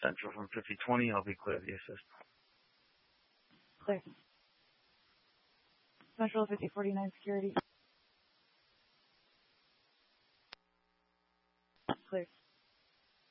Central from 5020. I'll be clear of the assist. Clear. Central 5049 security. Clear.